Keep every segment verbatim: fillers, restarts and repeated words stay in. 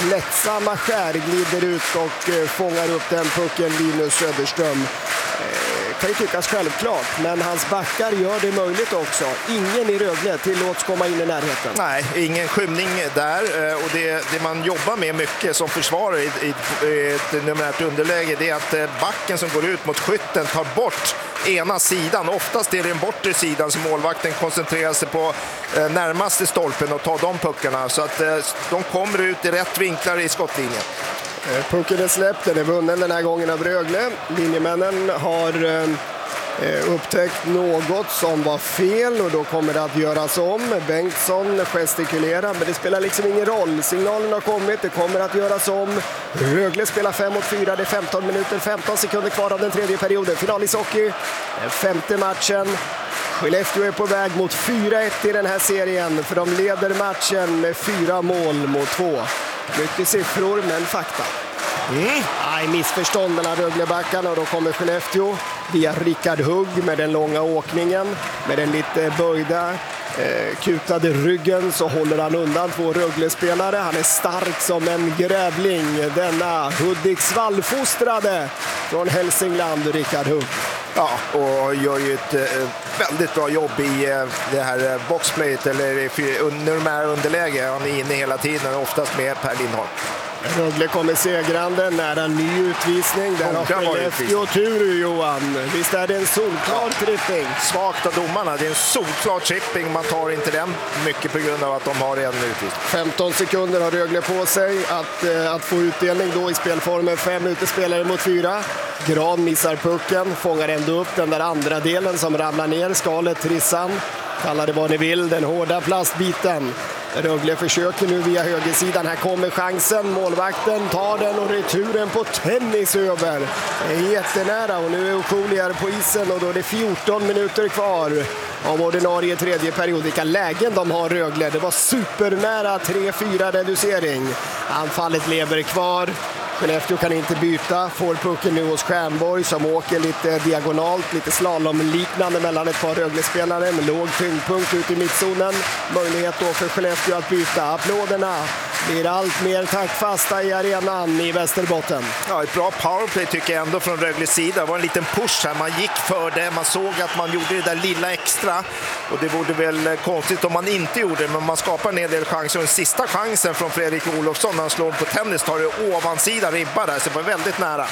lättsamma skär glider ut och eh, fångar upp den pucken Linus Söderström. Eh, kan ju tyckas självklart, men hans backar gör det möjligt också. Ingen i Rögle tillåts komma in i närheten. Nej, ingen skymning där, eh, och det, det man jobbar med mycket som försvarare i, i, i ett numerärt underläge, det är att eh, backen som går ut mot skytten tar bort ena sidan. Oftast är det den bortre sidan som målvakten koncentrerar sig på eh, närmaste stolpen och tar de puckarna, så att eh, de kommer ut i rätt vinklar i skottlinjen. Eh, pucken är släppt, den är vunnen den här gången av Rögle. Linjemännen har eh, upptäckt något som var fel och då kommer det att göras om. Bengtsson gestikulerar, men det spelar liksom ingen roll. Signalen har kommit, det kommer att göras om. Rögle spelar fem mot fyra, det är femton minuter, femton sekunder kvar av den tredje perioden. Finalishockey, den femte matchen. Skellefteå är på väg mot fyra ett i den här serien, för de leder matchen med fyra mål mot två. Mycket siffror, men fakta. Mm. Nej, missförstånd mellan Röglebackarna, och då kommer Skellefteå via Rickard Hugg med den långa åkningen, med den lite böjda eh, kutade ryggen, så håller han undan två Rögle-spelare. Han är stark som en grävling, denna Hudiksvall-fostrade från Hälsingland, Rickard Hugg. Ja, och gör ju ett eh, väldigt bra jobb i eh, det här boxplayet, eller numerära underläge. Han är inne hela tiden, oftast med Per Lindholm. Rögle kommer segrande, nära ny utvisning. Där har Skellefteå tur, Johan. Visst är det en solklar tripping? Svagt av domarna, det är en solklar tripping. Man tar inte den mycket på grund av att de har en utvisning. femton sekunder har Rögle på sig att, eh, att få utdelning då i spelformen. Fem minuter spelare mot fyra. Gran missar pucken, fångar ändå upp den där andra delen som ramlar ner. Skalet, trissan, kalla det vad ni vill, den hårda plastbiten. Rögle försöker nu via högersidan. Här kommer chansen. Målvakten tar den och returen på tennis över. Det är jättenära, och nu är Okulier på isen, och då är det fjorton minuter kvar av ordinarie tredje period. Vilka lägen de har, Rögle. Det var supernära tre fyra reducering. Anfallet lever kvar. Skellefteå kan inte byta, får pucken nu hos Stjernborg som åker lite diagonalt, lite slalomliknande mellan ett par Rögle-spelare med låg tyngdpunkt ut i mittzonen. Möjlighet då för Skellefteå att byta. Applåderna blir allt mer taktfasta i arenan i Västerbotten. Ja, ett bra powerplay tycker jag ändå från Rögles sida. Det var en liten push här, man gick för det, man såg att man gjorde det där lilla extra, och det vore väl konstigt om man inte gjorde det, men man skapar en del chanser. Och den sista chansen från Fredrik Olofsson när han slår på tennis, tar det ovansida ribba där, så det var väldigt nära.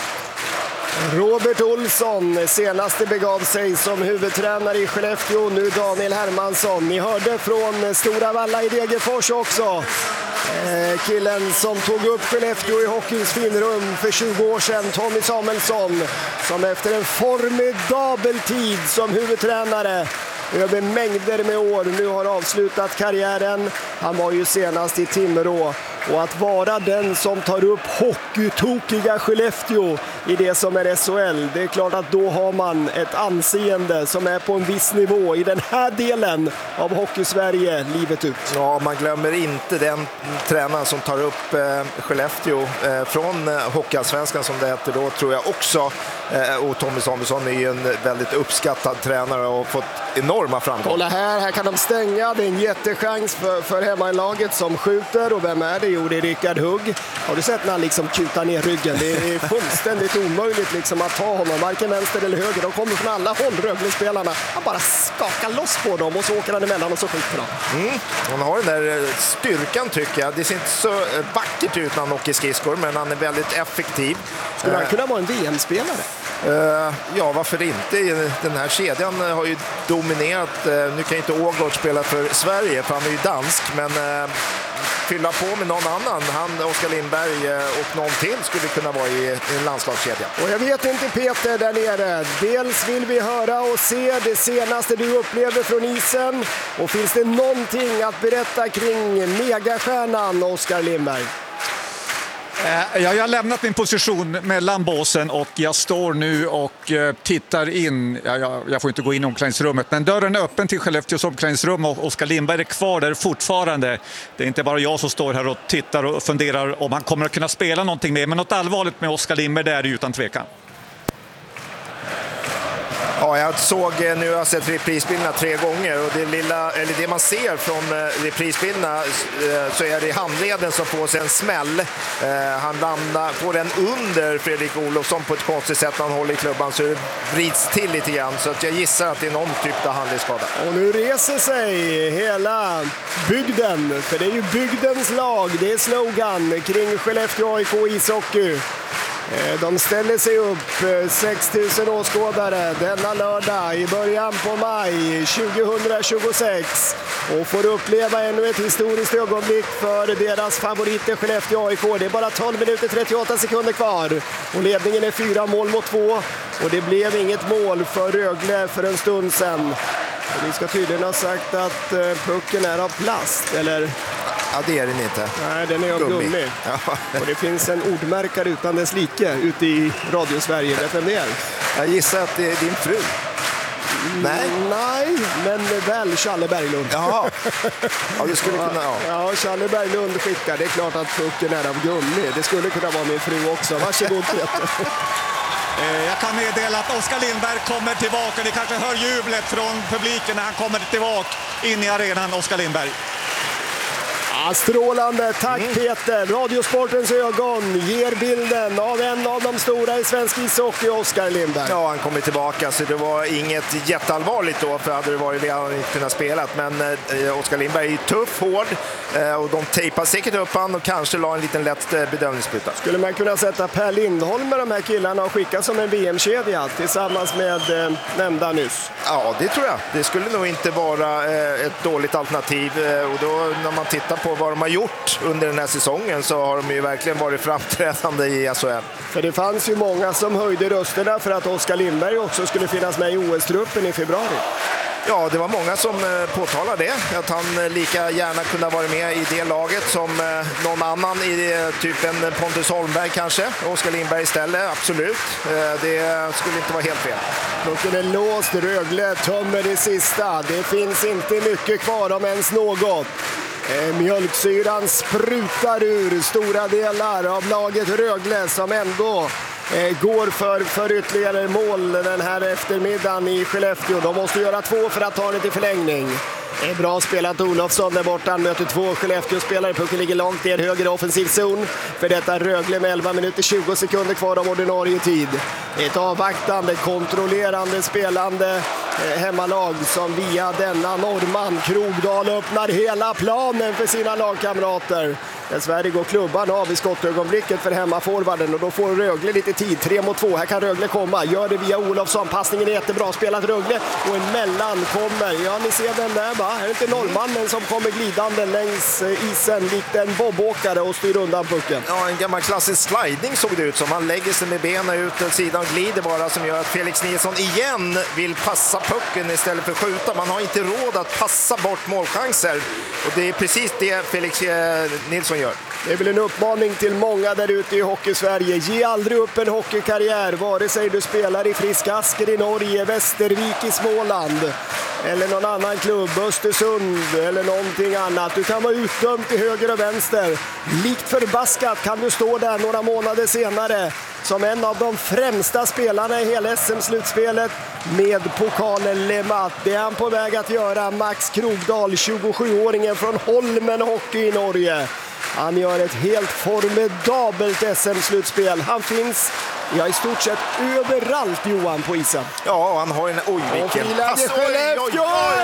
Robert Olsson, senaste begav sig som huvudtränare i Skellefteå, nu Daniel Hermansson. Ni hörde från Stora Valla i Degerfors också. Eh, killen som tog upp Skellefteå i hockeyns finrum för tjugo år sedan, Tommy Samuelsson, som efter en formidabel tid som huvudtränare över mängder med år nu har avslutat karriären. Han var ju senast i Timrå, och att vara den som tar upp hockeytokiga Skellefteå i det som är S H L, det är klart att då har man ett anseende som är på en viss nivå i den här delen av Hockeysverige livet ut. Ja, man glömmer inte den tränaren som tar upp eh, Skellefteå eh, från eh, Hockeyallsvenskan som det heter då, tror jag också. Eh, och Tommy Samuelsson är ju en väldigt uppskattad tränare och fått enorma framgångar. Kolla här, här kan de stänga. Det är en jättechans för, för hemmalaget som skjuter, och vem är det? Jo, det är Rickard Hugg. Har du sett när han liksom kutar ner ryggen? Det är fullständigt omöjligt liksom att ta honom, varken vänster eller höger. De kommer från alla håll, Rögle-spelarna. Han bara skakar loss på dem, och så åker han emellan och så skjuter de. Mm. Han har den där styrkan tycker jag. Det ser inte så vackert ut när han åker skridskor, men han är väldigt effektiv. Skulle han kunna vara en V M-spelare? Uh, ja, varför inte? Den här kedjan har ju dominerat. Uh, nu kan inte Ågård spela för Sverige, för han är ju dansk, men uh, fylla på med någon annan. Han, Oskar Lindberg uh, och någon till skulle kunna vara i, i en landslagskedja. Och jag vet inte, Peter, där nere. Dels vill vi höra och se det senaste du upplever från isen. Och finns det någonting att berätta kring megastjärnan Oskar Lindberg? Jag har lämnat min position mellan båsen, och jag står nu och tittar in. Jag, jag får inte gå in i omklädningsrummet, men dörren är öppen till Skellefteås omklädningsrum, och Oskar Lindberg är kvar där fortfarande. Det är inte bara jag som står här och tittar och funderar om han kommer att kunna spela någonting med, men något allvarligt med Oskar Lindberg, det är det utan tvekan. Ja, jag såg, nu har jag sett reprisbilderna tre gånger och det, lilla, eller det man ser från reprisbilderna så är det handleden som får sig en smäll. Han landar, får den under Fredrik Olofsson på ett konstigt sätt när han håller i klubban så det vrids till lite grann. Så att jag gissar att det är någon typ av handledsskada. Och nu reser sig hela bygden, för det är ju bygdens lag, det är slogan kring Skellefteå A I K ishockey. De ställer sig upp, sex tusen åskådare denna lördag i början på maj tjugohundratjugosex och får uppleva ännu ett historiskt ögonblick för deras favoriter Skellefteå A I K. Det är bara tolv minuter trettioåtta sekunder kvar och ledningen är fyra mål mot två och det blev inget mål för Rögle för en stund sedan. Och vi ska tydligen ha sagt att pucken är av plast, eller? Ja, det är den inte. Nej, den är av gummi. gummi. Ja. Och det finns en ordmärkare utan dess like ute i Radio-Sverige. Vet vem det är? Jag gissar att det är din fru. Nej. Nej, men väl Challe Berglund. Jaha. Ja, det skulle kunna, ja. Ja, Challe Berglund skickar. Det är klart att pucken är av gummi. Det skulle kunna vara min fru också. Varsågod, Peter. Jag kan meddela att Oskar Lindberg kommer tillbaka. Ni kanske hör jublet från publiken när han kommer tillbaka in i arenan, Oskar Lindberg. Ja, strålande, tack mm. Peter. Radiosportens ögon ger bilden av en av de stora i svensk ishockey, Oskar Lindberg. Ja, han kommer tillbaka så det var inget jätteallvarligt då, för hade det varit det hade han inte kunnat spela. Men eh, Oskar Lindberg är tuff, hård eh, och de tejpar säkert upp han och kanske la en liten lätt eh, bedömningsbyta. Skulle man kunna sätta Per Lindholm med de här killarna och skicka som en V M-kedja tillsammans med eh, nämnda nyss? Ja, det tror jag. Det skulle nog inte vara eh, ett dåligt alternativ eh, och då när man tittar på vad de har gjort under den här säsongen så har de ju verkligen varit framträdande i S H L. För det fanns ju många som höjde rösterna för att Oskar Lindberg också skulle finnas med i O S-truppen i februari. Ja, det var många som påtalade det, att han lika gärna kunde vara med i det laget som någon annan i typen Pontus Holmberg kanske. Oskar Lindberg istället, absolut. Det skulle inte vara helt fel. Klockan är låst, Rögle tömmer det sista. Det finns inte mycket kvar om ens något. Mjölksyran sprutar ur stora delar av laget Rögle som ändå eh, går för, för ytterligare mål den här eftermiddagen i Skellefteå. De måste göra två för att ta det till förlängning. Det är bra spelat Olofsson där borta. Han möter två Skellefteå-spelare. Pucken ligger långt i en höger offensiv zon. För detta Rögle med elva minuter tjugo sekunder kvar av ordinarie tid. Ett avvaktande, kontrollerande, spelande eh, hemmalag som via denna norrman Krogdal öppnar hela planen för sina lagkamrater. Dessvärre går klubban av i skottögonblicket för hemmaforwarden och då får Rögle lite tid. tre mot två. Här kan Rögle komma. Gör det via Olofsson. Passningen är jättebra. Spelat Rögle och en mellan kommer. Ja, ni ser den där, va? Är det inte norrmannen som kommer glidande längs isen likt en bobåkare och styr undan pucken? Ja, en gammal klassisk sliding såg det ut som. Han lägger sig med benen ut och sidan glider bara, som gör att Felix Nilsson igen vill passa pucken istället för skjuta. Man har inte råd att passa bort målchanser. Och det är precis det Felix eh, Nilsson gör. Det är väl en uppmaning till många där ute i Hockey-Sverige. Ge aldrig upp en hockeykarriär, vare sig du spelar i Friskasker i Norge, Västervik i Småland eller någon annan klubb, Östersund eller någonting annat. Du kan vara utdömd till höger och vänster. Likt förbaskat kan du stå där några månader senare som en av de främsta spelarna i hela S M-slutspelet med pokalen Lemat. Det är han på väg att göra, Max Krogdal, tjugosjuåringen från Holmen Hockey i Norge. Han gör ett helt formidabelt S M-slutspel. Han finns ja, i stort sett överallt, Johan, på isen. Ja, han har en... Oj, vilken pass! Oj, oj, oj,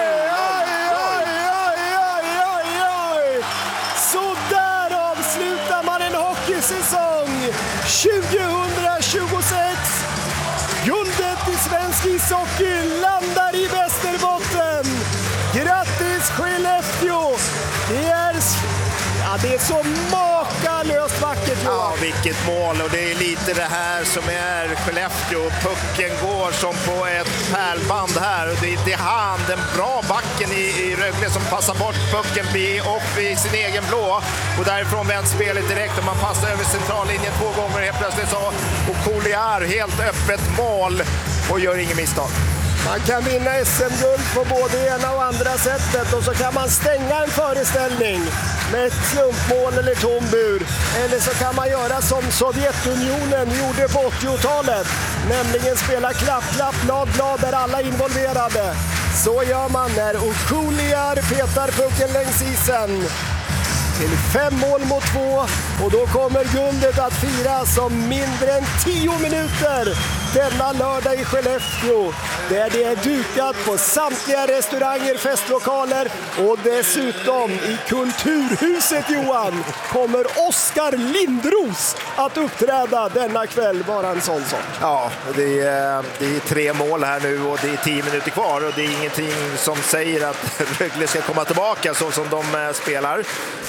oj! Så där avslutar man en hockeysäsong tjugohundratjugosex. Guldet i svensk ishockey landar i Västerbotten. Grattis Skellefteå! Det är... Ja, det är så makalöst vackert. Ja, vilket mål, och det är lite det här som är Skellefteå. Pucken går som på ett pärlband här, och det är han, den bra backen i, i Rögle, som passar bort pucken, blir upp i sin egen blå, och därifrån vänder spelet direkt och man passar över centrallinjen två gånger helt plötsligt så, och Collier helt öppet mål och gör ingen misstag. Man kan vinna S M-guld på både ena och andra sättet och så kan man stänga en föreställning med ett slumpmål eller tom bur. Eller så kan man göra som Sovjetunionen gjorde på åttiotalet, nämligen spela klapp, klapp, blad, blad där alla är involverade. Så gör man när Okuliar petar pucken längs isen. Till fem mål mot två och då kommer guldet att firas om mindre än tio minuter denna lördag i Skellefteå, där det är dukat på samtliga restauranger, festlokaler och dessutom i Kulturhuset, Johan, kommer Oskar Lindros att uppträda denna kväll, bara en sån sak. Ja, det är, det är tre mål här nu och det är tio minuter kvar och det är ingenting som säger att Rögle ska komma tillbaka så som de spelar.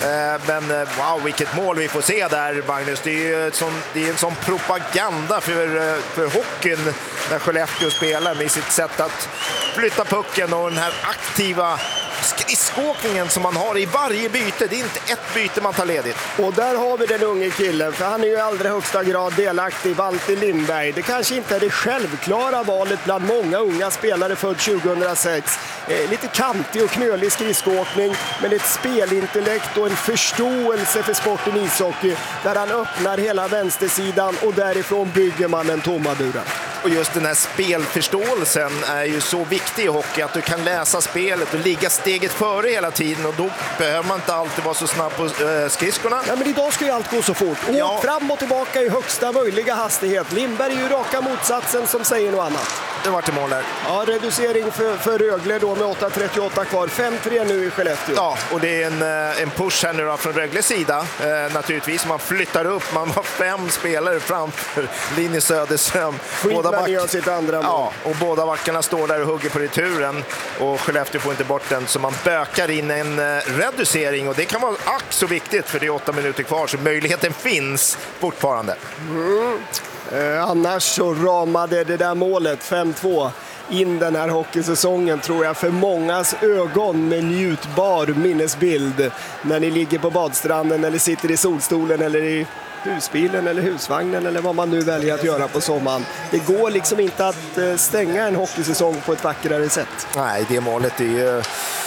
Men wow, vilket mål vi får se där, Magnus. Det är ju sån, det är en sån propaganda för, för hockeyn när Skellefteå spelar med sitt sätt att flytta pucken och den här aktiva skridskåkningen som man har i varje byte. Det är inte ett byte man tar ledigt. Och där har vi den unge killen, för han är ju i allra högsta grad delaktig, Valter Lindberg. Det kanske inte är det självklara valet bland många unga spelare född tjugohundrasex. Eh, lite kantig och knölig skridskåkning, men ett spelintellekt och en förståelse för sporten ishockey där han öppnar hela vänstersidan och därifrån bygger man en tomma buren. Och just den här spelförståelsen är ju så viktig i hockey, att du kan läsa spelet och ligga steget före hela tiden och då behöver man inte alltid vara så snabb på äh, skridskorna. Ja, men idag ska ju allt gå så fort. Och ja. fram och tillbaka i högsta möjliga hastighet. Lindberg är ju raka motsatsen som säger något annat. Det var till mål där. Ja, reducering för, för Rögle då med åtta trettioåtta kvar. fem tre nu i Skellefteå. Ja, och det är en, en push här nu då från Rögles sida. Eh, naturligtvis, man flyttar upp. Man har fem spelare framför Linus Söderström. Båda back... gör sitt andra mål. Ja, och båda backarna står där och hugger på returen. Och Skellefteå får inte bort den, så man bökar in en eh, reducering. Och det kan vara ack så viktigt, för det är åtta minuter kvar. Så möjligheten finns fortfarande. Mm. Eh, annars så ramade det där målet fem två in den här hockeysäsongen, tror jag, för mångas ögon med njutbar minnesbild när ni ligger på badstranden eller sitter i solstolen eller i husbilen eller husvagnen eller vad man nu väljer att göra på sommaren. Det går liksom inte att stänga en hockeysäsong på ett vackrare sätt. Nej, det målet är ju...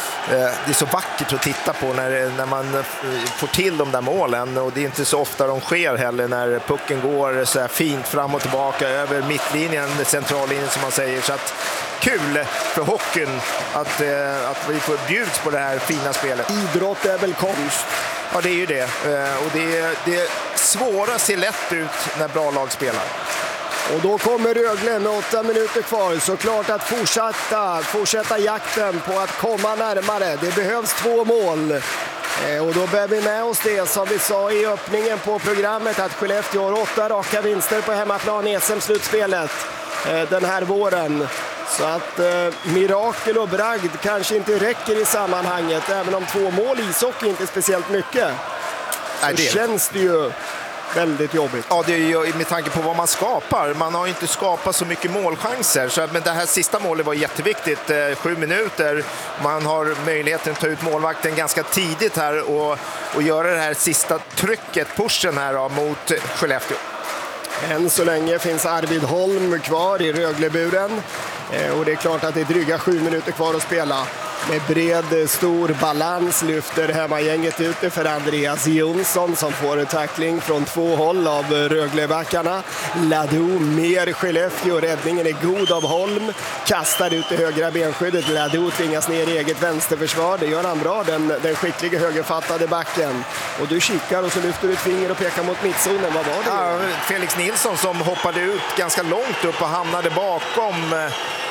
Det är så vackert att titta på när, när man får till de där målen, och det är inte så ofta de sker heller, när pucken går så här fint fram och tillbaka över mittlinjen, centrallinjen som man säger. Så att kul för hockeyn att, att vi får bjuds på det här fina spelet. Idrott är väl konst? Ja, det är ju det. Och det, det svåra ser lätt ut när bra lag spelar. Och då kommer Rögle med åtta minuter kvar, såklart att fortsätta, fortsätta jakten på att komma närmare. Det behövs två mål. Eh, och då bär vi med oss det som vi sa i öppningen på programmet, att Skellefteå har åtta raka vinster på hemmaplan i S M-slutspelet eh, den här våren. Så att eh, mirakel och bragd kanske inte räcker i sammanhanget, även om två mål i ishockey inte är speciellt mycket. Så Nej, det känns det ju väldigt jobbigt. Ja, det är ju med tanke på vad man skapar. Man har inte skapat så mycket målchanser. Så, men det här sista målet var jätteviktigt. Eh, sju minuter. Man har möjligheten att ta ut målvakten ganska tidigt här och, och göra det här sista trycket, pushen här då, mot Skellefteå. Än så länge finns Arvid Holm kvar i Rögleburen. Eh, och det är klart att det är dryga sju minuter kvar att spela. Med bred, stor balans lyfter hemmagänget ut det för Andreas Jonsson som får en tackling från två håll av Röglebackarna. Ladou mer Skellefteå, räddningen är god av Holm. Kastar ut det högra benskyddet. Ladou tvingas ner i eget vänsterförsvar. Det gör han bra, den, den skickliga högerfattade backen. Och du kikar och så lyfter du ett finger och pekar mot mittzonen. Vad var det? Ja, Felix Nilsson som hoppade ut ganska långt upp och hamnade bakom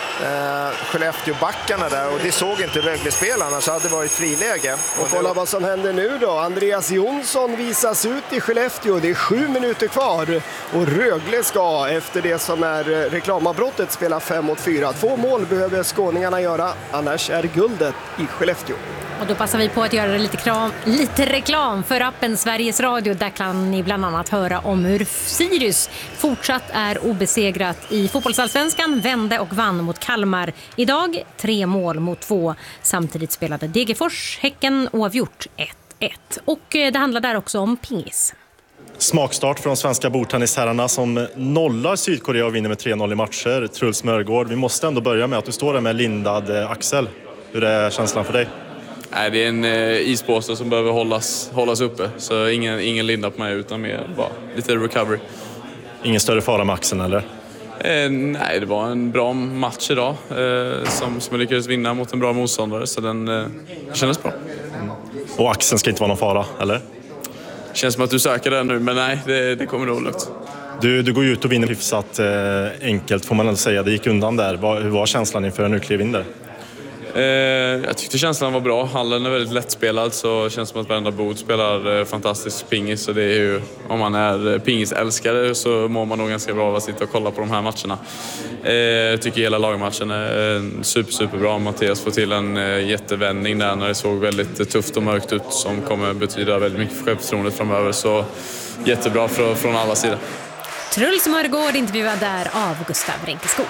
Uh, Skellefteå-backarna där, och det såg inte Rögle-spelarna, så hade det varit friläge. Och, och kolla nu vad som händer nu då. Andreas Jonsson visas ut i Skellefteå. Det är sju minuter kvar och Rögle ska efter det som är reklamavbrottet spela fem mot fyra. Två mål behöver skåningarna göra, annars är guldet i Skellefteå. Och då passar vi på att göra lite, kram, lite reklam för appen Sveriges Radio. Där kan ni bland annat höra om hur Sirius fortsatt är obesegrat i fotbollsallsvenskan, vände och vann mot Kalmar idag. Tre mål mot två. Samtidigt spelade Degerfors, Häcken oavgjort ett ett. Och det handlar där också om pingis. Smakstart för de svenska bordtennisherrarna som nollar Sydkorea och vinner med tre noll i matcher. Truls Mörgård, vi måste ändå börja med att du står där med lindad axel. Hur är känslan för dig? Nej, det är en eh, ispåse som behöver hållas, hållas uppe. Så ingen, ingen linda på mig utan mer bara lite recovery. Ingen större fara med axeln eller? Eh, nej, det var en bra match idag eh, som, som jag lyckades vinna mot en bra motståndare. Så den eh, kändes bra. Mm. Och axeln ska inte vara någon fara, eller? Känns som att du söker den nu, men nej, det, det kommer nog lugnt. Du, du går ut och vinner hyfsat eh, enkelt får man ändå säga. Det gick undan där. Var, hur var känslan inför en klev in där? Eh, jag tyckte känslan var bra. Hallen är väldigt lättspelad så det känns som att varenda bod spelar eh, fantastisk pingis. Så det är ju, om man är pingisälskare så mår man nog ganska bra av att sitta och kolla på de här matcherna. Eh, jag tycker hela lagmatchen är eh, super, super bra. Mattias får till en eh, jättevändning där när det såg väldigt eh, tufft och mörkt ut som kommer betyda väldigt mycket för självförtroendet framöver. Så jättebra för, från alla sidor. Truls Mörgård intervjuad där av Gustav Rinkeskog.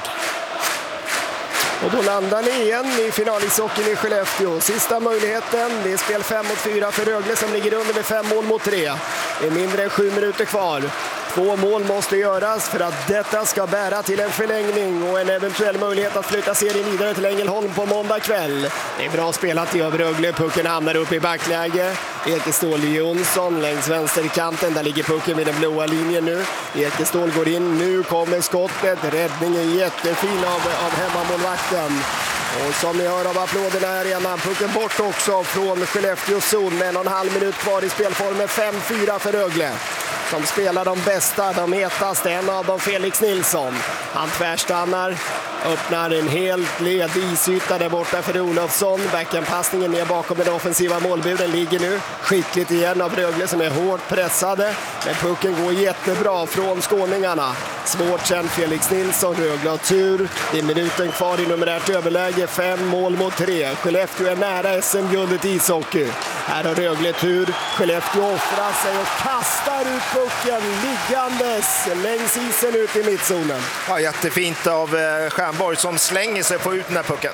Och då landar ni igen i finalishockeyn i Skellefteå. Sista möjligheten, det är spel fem mot fyra för Rögle som ligger under med fem mål mot tre. Det är mindre än sju minuter kvar. Två mål måste göras för att detta ska bära till en förlängning och en eventuell möjlighet att flytta serien vidare till Ängelholm på måndag kväll. Det är bra spelat i Rögle, pucken hamnar upp i backläge. Ekestål Jonsson längs vänsterkanten, där ligger pucken vid den blåa linjen nu. Ekestål går in, nu kommer skottet, räddningen jättefin av, av hemmamålvakten. Och som ni hör av applåderna här igen, pucken bort också från Skellefteås zon med en och en halv minut kvar i spelformen. fem fyra för Rögle. Som spelar de bästa, de hetaste, en av dem Felix Nilsson. Han tvärstannar, öppnar en helt led isyta där borta för Olofsson. Backenpassningen ner bakom den offensiva målbuden ligger nu skickligt igen av Rögle som är hårt pressade. Men pucken går jättebra från skåningarna. Svårt sen Felix Nilsson, Rögle har tur. Det är minuten kvar i numerärt överläge, fem mål mot tre. Skellefteå är nära S M-guldet i ishockey. Här har Rögle tur. Skellefteå offrar sig och kastar ut pucken liggandes längs isen ut i mittzonen. Ja, jättefint av Stjernborg som slänger sig på ut den här pucken.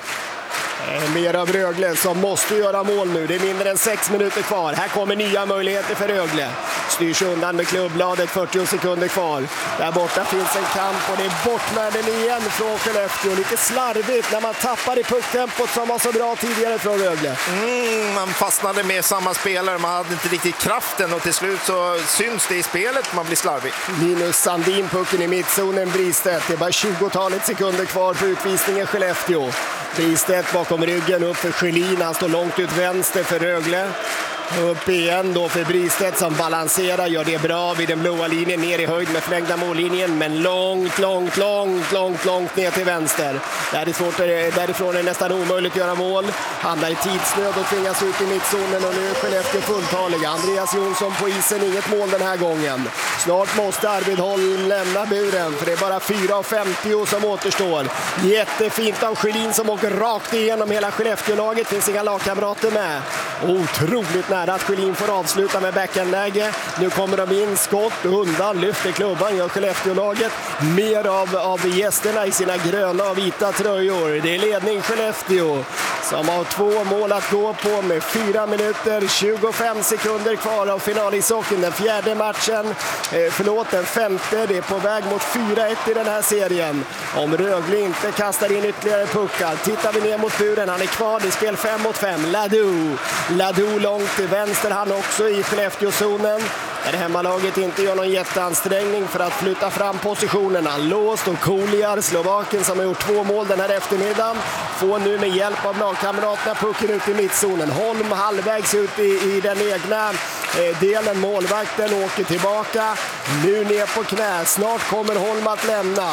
Mer av Rögle som måste göra mål nu. Det är mindre än sex minuter kvar. Här kommer nya möjligheter för Rögle. Styrs undan med klubbladet, fyrtio sekunder kvar. Där borta finns en kamp och det är bort med den igen från Skellefteå. Lite slarvigt när man tappar i pucktempot som var så bra tidigare från Rögle. Mm, man fastnade med samma spelare, man hade inte riktigt kraften och till slut så syns det i spelet man blir slarvig. Linus Sandin, pucken i mittzonen, Bristedt. Det är bara tjugotalet sekunder kvar på utvisningen Skellefteå. Bristedt bakom ryggen upp för Sjölin, han står långt ut vänster för Rögle. Upp igen då för Bristedt som balanserar, gör det bra vid den blåa linjen, ner i höjd med förlängda mållinjen, men långt, långt, långt, långt, långt ner till vänster. Där är svårt, därifrån är det nästan omöjligt att göra mål. Hamnar i tidsnöd och tvingas ut i mittzonen och nu är Skellefteå fulltaliga. Andreas Jonsson på isen, inget mål den här gången. Snart måste Arvid Holm lämna buren för det är bara fyra femtio som återstår. Jättefint av Sjölin som åker rakt igenom hela Skellefteå-laget, finns inga lagkamrater med. Otroligt nära att Sjölin får avsluta med backenläge. Nu kommer de in, skott undan, lyfter klubban, gör Skellefteå-laget mer av, av gästerna i sina gröna och vita tröjor. Det är ledning Skellefteå som har två mål att gå på med fyra minuter tjugofem sekunder kvar av finalishockeyn. Den fjärde matchen, eh, förlåt den femte, det är på väg mot fyra ett i den här serien. Om Rögle inte kastar in ytterligare puckar. Tittar vi ner mot buren, han är kvar i spel fem mot fem. Ladu, Ladu långt till vänster, han också i Skellefteå-zonen. Där hemmalaget inte gör någon jätteansträngning för att flytta fram positionerna. Låst och Koliar, Slovaken som har gjort två mål den här eftermiddagen, får nu med hjälp av lagkamraterna pucken ut i mittzonen. Holm halvvägs ut i, i den egna eh, delen. Målvakten åker tillbaka. Nu ner på knä. Snart kommer Holm att lämna.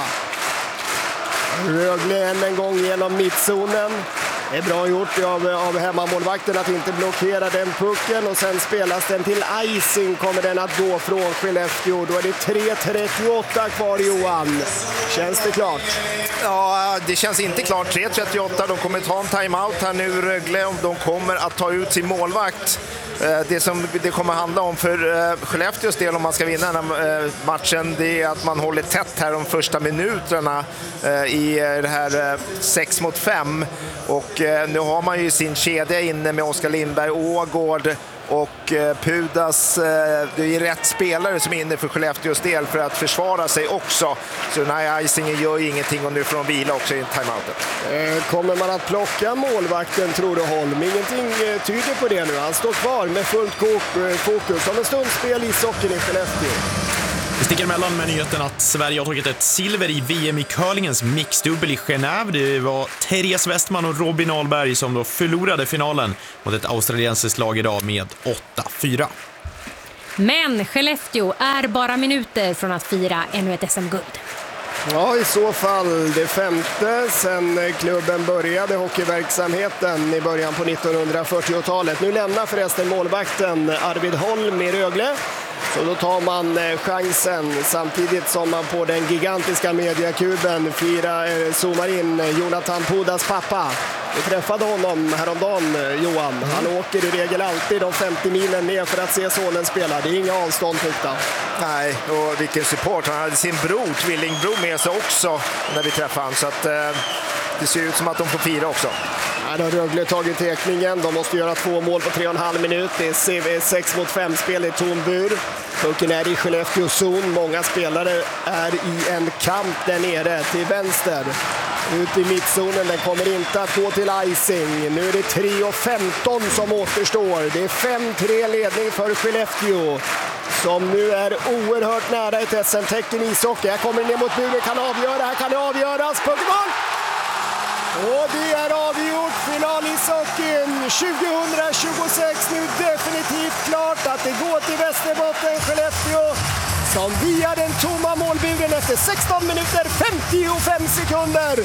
Rögle än en gång genom mittzonen. Det är bra gjort av, av hemmamålvakten att inte blockera den pucken och sen spelas den till icing, kommer den att gå från Skellefteå. Då är det tre trettioåtta kvar, Johan. Känns det klart? Ja, det känns inte klart. tre trettioåtta, de kommer ta en timeout här nu, Rögle, och de kommer att ta ut sin målvakt. Det som det kommer handla om för Skellefteås del om man ska vinna den här matchen, det är att man håller tätt här de första minuterna i det här sex mot fem. Och nu har man ju sin kedja inne med Oskar Lindberg, Ågård, Och eh, Pudas, eh, det är rätt spelare som är inne för Skellefteås del för att försvara sig också. Så nej, Icingen gör ingenting och nu får de vila också i timeoutet. Eh, kommer man att plocka målvakten, tror du, Holm? Ingenting eh, tyder på det nu. Han står kvar med fullt kok, fokus som en stundspel i socken i Skellefteå. Vi sticker emellan med nyheten att Sverige har tagit ett silver i V M i curlingens mixdubbel i Genève. Det var Therese Westman och Robin Ahlberg som då förlorade finalen mot ett australiensiskt lag idag med åtta fyra. Men Skellefteå är bara minuter från att fira ännu ett S M-guld. Ja, i så fall det femte sen klubben började hockeyverksamheten i början på nittonhundrafyrtiotalet. Nu lämnar förresten målvakten Arvid Holm i Rögle. Så då tar man chansen samtidigt som man på den gigantiska mediakuben firar, zoomar in Jonathan Pudas pappa. Vi träffade honom häromdagen, Johan. Han åker i regel alltid de femtio milen ner för att se sonen spela. Det är inga avstånd, tyckte han. Nej, och vilken support. Han hade sin bror, tvillingbror, med sig också när vi träffade honom. Så att, eh, det ser ut som att de får fira också. Ja, då har Rögle tagit tekningen. De måste göra två mål på tre och en halv minut. Det är sex mot fem spel i tom bur. Pucken är i Skellefteå zon. Många spelare är i en kamp där nere till vänster. Ut i mittzonen, den kommer inte att gå till icing. Nu är det tre och femton som återstår. Det är fem tre ledning för Skellefteå, som nu är oerhört nära ett S M-tecken i ishockey. Här kommer ner mot buren, kan avgöra, här kan det avgöras. Puckmål! Och det är avgjort, final i hockeyn tjugohundratjugosex. Nu definitivt klart att det går till Västerbotten, Skellefteå, som via den tomma målburen efter sexton minuter femtiofem sekunder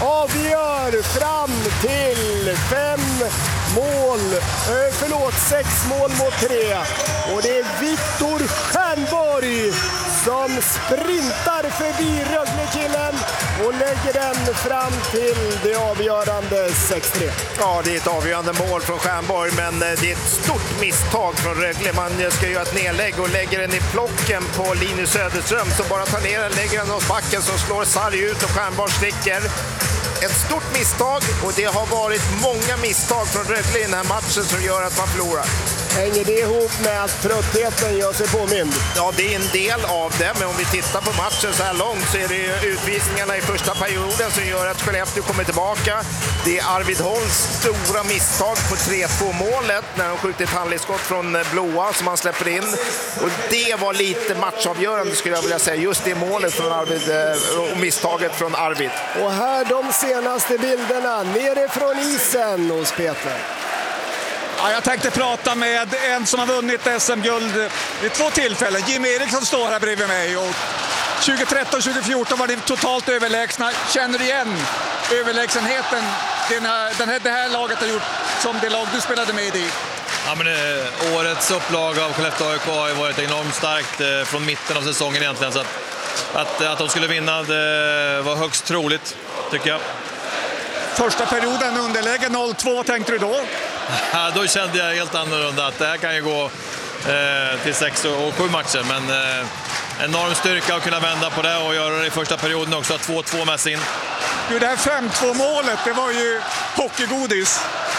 avgör fram till fem mål, eh, förlåt, sex mål mot tre. Och det är Viktor Stjernborg som sprintar förbi Rögle-killen och lägger den fram till det avgörande sex tre. Ja, det är ett avgörande mål från Stjernborg, men det är ett stort misstag från Rögle. Man ska göra ett nedlägg och lägger den i plocken på Linus Söderström, som bara tar ner den, lägger den hos backen, som slår sarg ut och Stjernborg sticker. Ett stort misstag, och det har varit många misstag från Rögle i den här matchen som gör att man förlorar. Hänger det ihop med att tröttheten gör sig påmind? Ja, det är en del av det, men om vi tittar på matchen så här långt så är det utvisningarna i första perioden som gör att Skellefteå kommer tillbaka. Det är Arvid Holms stora misstag på tre två målet när de skjuter ett handledsskott från blåa som han släpper in. Och det var lite matchavgörande, skulle jag vilja säga, just det målet från Arvid och misstaget från Arvid. Och här de senaste bilderna nerifrån isen hos Peter. Ja, jag tänkte prata med en som har vunnit S M-guld vid två tillfällen. Jim Eriksson står här bredvid mig. Och tjugohundratretton tjugohundrafjorton var det totalt överlägsna. Känner du igen överlägsenheten den här, den här, det här laget har gjort som det lag du spelade med i? Ja, men, eh, årets upplag av Skellefteå A I K har ju varit enormt starkt eh, från mitten av säsongen egentligen. Så att, att, att de skulle vinna det var högst troligt, tycker jag. Första perioden underläge noll två, tänkte du då? Ja, då kände jag helt annorlunda att det här kan ju gå eh, till sex och sju matcher. Men eh, enorm styrka att kunna vända på det och göra det i första perioden också. två två med sin. Du, det här fem två målet, det var ju hockeygodis.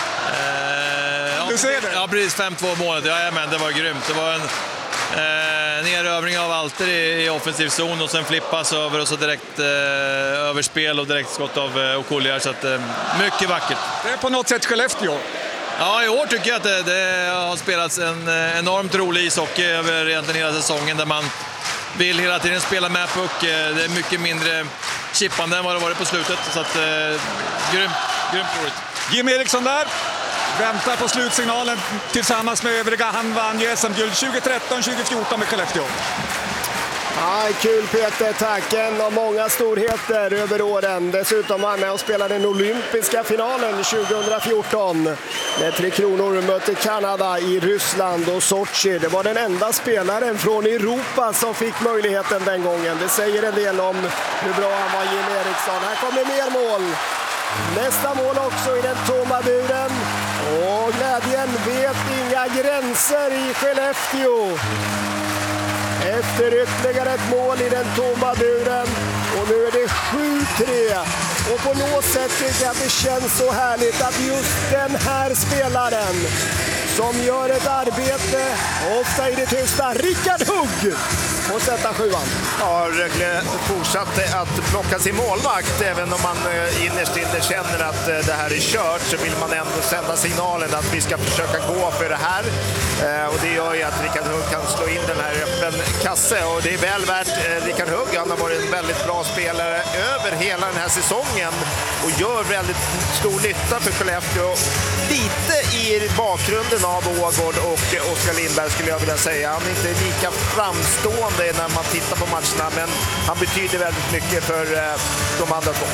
Eh, ja, du ser det? Ja, precis. fem två målet. Ja, men det var grymt. Det var en eh, nerövring av Alter i, i offensiv zon och sen flippas över och så direkt eh, överspel och direkt skott av eh, Okuljar. Så att, eh, mycket vackert. Det är på något sätt Skellefteå. Ja, i år tycker jag att det, det har spelats en enormt rolig ishockey över egentligen hela säsongen, där man vill hela tiden spela med puck. Det är mycket mindre chippande än vad det varit på slutet. Så att, eh, grymt, grymt roligt. Jim Eriksson där. Väntar på slutsignalen tillsammans med övriga. Han vann ju S M-guld tjugohundratretton tjugofjorton med Skellefteå. Ja, kul Peter, tack. En av många storheter över åren. Dessutom var han med och spelade den olympiska finalen tjugohundrafjorton. När Tre Kronor mötte Kanada i Ryssland och Sochi. Det var den enda spelaren från Europa som fick möjligheten den gången. Det säger en del om hur bra han var, Jim Eriksson. Här kommer mer mål. Nästa mål också i den tomma buren. Och glädjen vet inga gränser i Skellefteå. Efter ytterligare ett mål i den tomma buren. Och nu är det sju tre. Och på något sätt tycker jag att det känns så härligt att just den här spelaren som gör ett arbete, ofta i det tysta. Rickard Hugg och sätta sjuan. Ja, Rögle fortsatte att plocka sin målvakt. Även om man innerst inne känner att det här är kört så vill man ändå sända signalen att vi ska försöka gå för det här. Och det gör ju att Rickard Hugg kan slå in den här öppen kasse. Och det är väl värt Rickard Hugg. Han har varit en väldigt bra spelare över hela den här säsongen och gör väldigt stor nytta för Skellefteå. Lite i bakgrunden av Ågård och Oskar Lindberg skulle jag vilja säga. Han är inte lika framstående när man tittar på matcherna, men han betyder väldigt mycket för de andra två.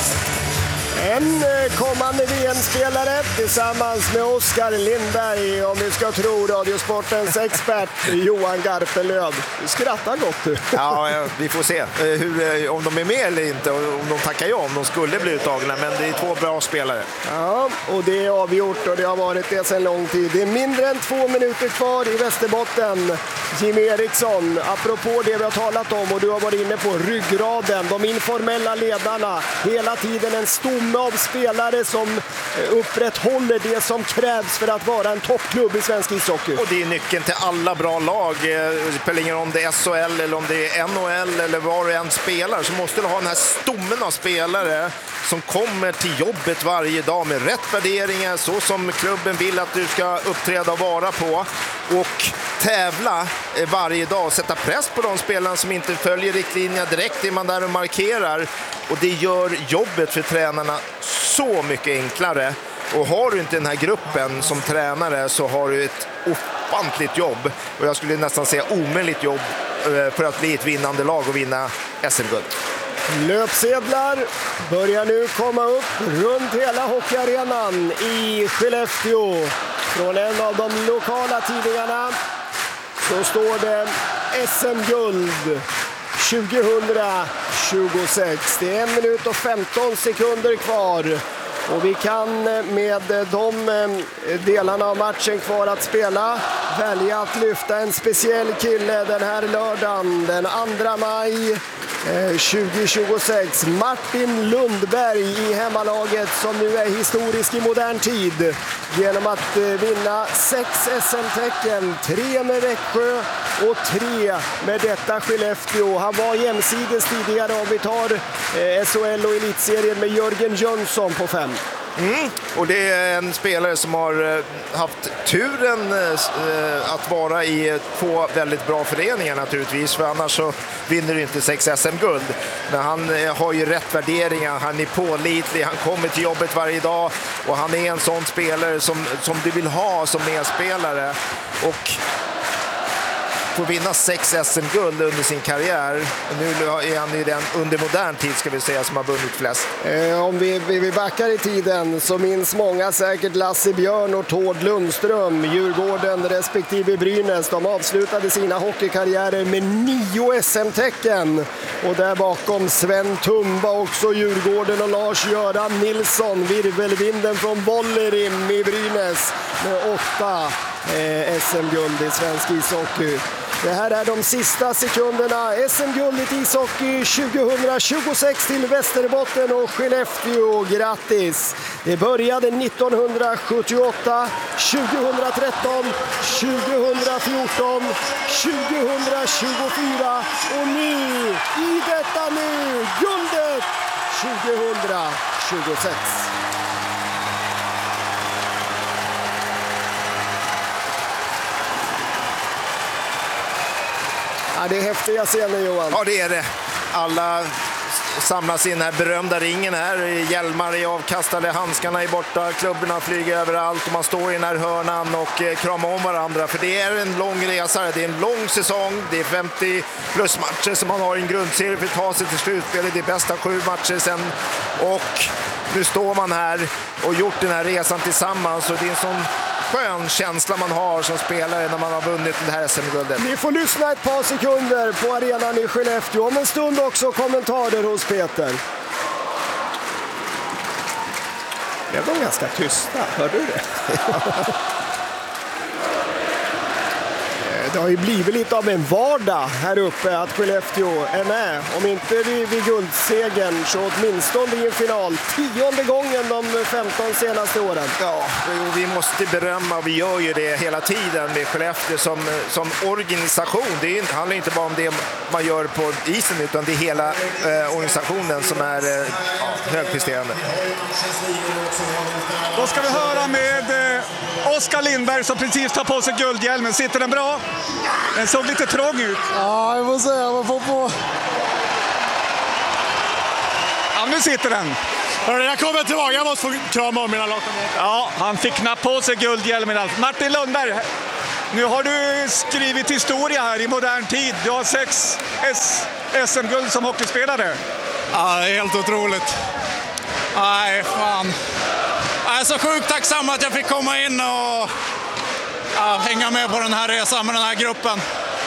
En kommande V M-spelare tillsammans med Oskar Lindberg, om vi ska tro Radiosportens expert Johan Garpenlöv. Du skrattar gott du. Ja, vi får se hur, om de är med eller inte, om de tackar ja, om de skulle bli uttagna, men det är två bra spelare. Ja, och det är avgjort och det har varit det sedan lång tid. Det är mindre än två minuter kvar i Västerbotten. Jimmy Eriksson, apropå det vi har talat om och du har varit inne på ryggraden, de informella ledarna, hela tiden en stomme av spelare som upprätthåller det som krävs för att vara en toppklubb i svensk ishockey. Och det är nyckeln till alla bra lag. Det spelar ingen om det är S H L eller om det är N H L eller var du än spelar, så måste du ha den här stommen av spelare som kommer till jobbet varje dag med rätt värderingar, så som klubben vill att du ska uppträda och vara på, och tävla varje dag och sätta press på de spelarna som inte följer riktlinjerna. Direkt är man där och markerar, och det gör jobbet för tränarna så mycket enklare. Och har du inte den här gruppen som tränare så har du ett ofantligt jobb, och jag skulle nästan säga omöjligt jobb för att bli ett vinnande lag och vinna S M-guld. Löpsedlar börjar nu komma upp runt hela hockeyarenan i Skellefteå. Från en av de lokala tidningarna så står det S M-guld tjugohundratjugosex. Det är en minut och femton sekunder kvar. Och vi kan med de delarna av matchen kvar att spela välja att lyfta en speciell kille den här lördagen, den andra maj tjugohundratjugosex. Martin Lundberg i hemmalaget, som nu är historisk i modern tid genom att vinna sex S M-tecken, tre med Växjö och tre med detta Skellefteå. Han var jämsides tidigare, om vi tar S H L och elitserien, med Jörgen Jönsson på fem. Mm. Och det är en spelare som har haft turen att vara i två väldigt bra föreningar naturligtvis, för annars så vinner du inte sex S M-guld. Men han har ju rätt värderingar, han är pålitlig, han kommer till jobbet varje dag, och han är en sån spelare som, som du vill ha som medspelare. Och får vinna sex S M-guld under sin karriär. Nu är han ju den under modern tid, ska vi säga, som har vunnit flest. Eh, om vi, vi, vi backar i tiden så minns många säkert Lasse Björn och Tord Lundström, Djurgården respektive Brynäs. De avslutade sina hockeykarriärer med nio S M-tecken. Och där bakom Sven Tumba, också Djurgården, och Lars-Göran Nilsson, virvelvinden från Bollerim i Brynäs, med åtta eh, S M-guld i svensk ishockey. Det här är de sista sekunderna. S M-guldet i ishockey tjugohundratjugosex till Västerbotten och Skellefteå. Grattis! Det började nittonhundrasjuttioåtta, tjugohundratretton, tjugohundrafjorton, tjugohundratjugofyra och nu, i detta nu, guldet tjugohundratjugosex. Ja, det är häftiga scener, Johan. Ja, det är det. Alla samlas i den här berömda ringen här. Hjälmar är avkastade, handskarna är borta, klubborna flyger överallt och man står i den här hörnan och kramar om varandra. För det är en lång resa, det är en lång säsong. Det är femtio plus matcher som man har i en grundserie för att ta sig till slutspelet. Det är bästa sju matcher sen. Och nu står man här och gjort den här resan tillsammans, och det är en sån skön känsla man har som spelare när man har vunnit det här S M-guldet. Ni får lyssna ett par sekunder på arenan i Skellefteå. Om en stund också kommentarer hos Peter. Jag var ganska tysta, hörde du det? Det har ju blivit lite av en vardag här uppe att Skellefteå är med. Om inte vid, vid guldsegern så åtminstone i en final. Tionde gången de femton senaste åren. Ja, vi måste berömma, och vi gör ju det hela tiden med Skellefteå som, som organisation. Det handlar inte bara om det man gör på isen, utan det är hela eh, organisationen som är eh, ja, högpresterande. Då ska vi höra med eh, Oskar Lindberg som precis tar på sig guldhjälmen. Sitter den bra? Den såg lite trång ut. Ja, jag får säga. Man får på. Ja, nu sitter den. Hörru, jag kommer tillbaka. Jag måste få krama om mina lagkamrater. Ja, han fick knappt på sig guldhjälmen. Martin Lundberg, nu har du skrivit historia här i modern tid. Du har sex S M-guld som hockeyspelare. Ja, det är helt otroligt. Nej, fan. Jag är så sjukt tacksam att jag fick komma in och ja, hänga med på den här resan med den här gruppen.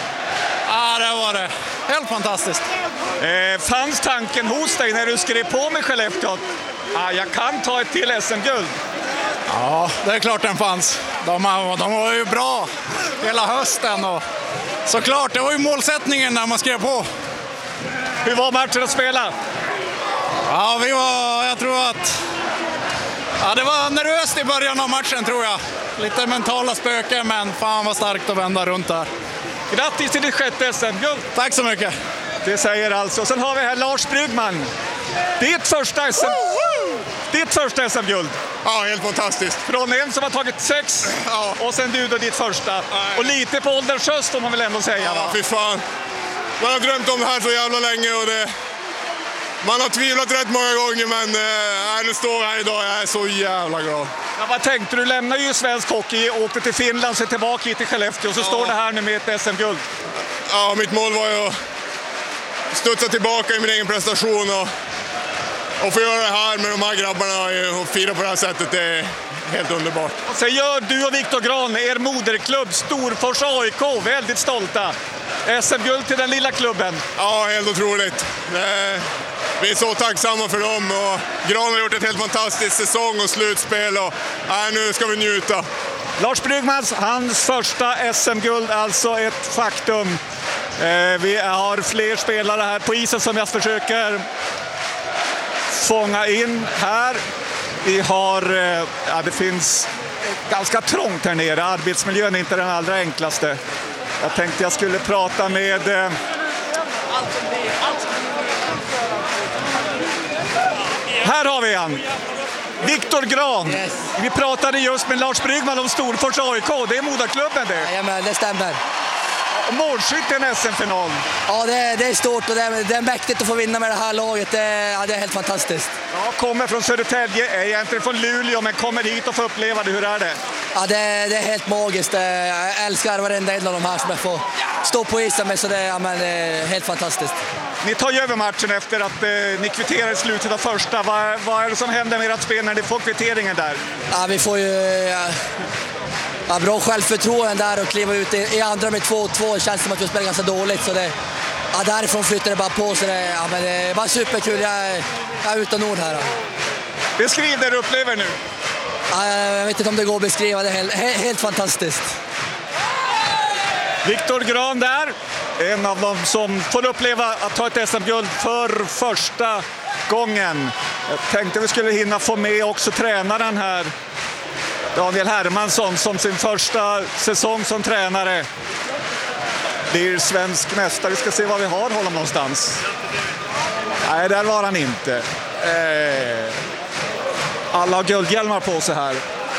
Ja, det var det. Helt fantastiskt. Eh, fanns tanken hos dig när du skrev på med Skellefteå? Ah, jag kan ta ett till S M-guld. Ja, det är klart den fanns. De, de var ju bra hela hösten. Och såklart, det var ju målsättningen när man skrev på. Hur var matchen att spela? Ja, vi var, jag tror att... Ja, det var nervöst i början av matchen, tror jag. Lite mentala spöken, men fan vad starkt att vända runt där. Grattis till ditt sjätte S M-guld. Tack så mycket. Det säger alltså. Sen har vi här Lars Bryggman. Ditt första S M... Ditt första S M-guld. Ja, helt fantastiskt. Från en som har tagit sex, ja. Och sen du då ditt första. Nej. Och lite på ålderns höst får man väl ändå säga. Ja, fy fan. Man har drömt om det här så jävla länge och det... Man har tvivlat rätt många gånger, men äh, nu står jag här idag. Jag är så jävla glad. Ja, vad tänkte du? Lämnar ju svensk hockey, åkte till Finland, så tillbaka hit till Skellefteå och så ja. Står det här nu med ett S M-guld. Ja, mitt mål var ju att studsa tillbaka i min egen prestation och, och få göra det här med de här grabbarna och fira på det här sättet. Det är helt underbart. Och sen gör du och Viktor Gran, er moderklubb Storfors A I K, väldigt stolta. S M-guld till den lilla klubben. Ja, helt otroligt. Det... Vi är så tacksamma för dem och Gran har gjort ett helt fantastiskt säsong och slutspel och äh, nu ska vi njuta. Lars Bryggmans, hans första S M-guld, alltså ett faktum. Eh, vi har fler spelare här på isen som jag försöker fånga in här. Vi har, eh, ja, det finns ganska trångt här nere, arbetsmiljön är inte den allra enklaste. Jag tänkte jag skulle prata med... Eh, Här har vi han, Viktor Gran. Yes. Vi pratade just med Lars Bryggman om Storfors A I K. Det är moderklubben det. Ja, men det stämmer. Målskytt i en S M-final. Ja, det är, det är stort och det är, det är mäktigt att få vinna med det här laget. Det är, ja, det är helt fantastiskt. Ja, kommer från Södertälje, är egentligen från Luleå, men kommer hit och får uppleva det. Hur är det? Ja, det, det är helt magiskt. Jag älskar varenda en av de här som jag får stå på isen med, så det, ja, men det är helt fantastiskt. Ni tar ju över matchen efter att eh, ni kvitterar i slutet av första. Vad, vad är det som händer med ert spel när ni får kvitteringen där? Ja, vi får ju ja, ja, bra självförtroende där och kliva ut i, i andra med två två. Det känns som att vi spelar ganska dåligt. Så det, ja, därifrån flyttar det bara på. Så det, ja, men det är bara superkul. Jag är, jag är utan ord här. Beskriv det du upplever nu. Ja, jag vet inte om det går att beskriva. Det är helt, helt, helt fantastiskt. Viktor Gran där, en av dem som får uppleva att ta ett S M-guld för första gången. Jag tänkte vi skulle hinna få med också tränaren här, Daniel Hermansson, som sin första säsong som tränare blir svensk mästare. Vi ska se vad vi har honom någonstans. Nej, där var han inte. Alla har guldhjälmar på sig här.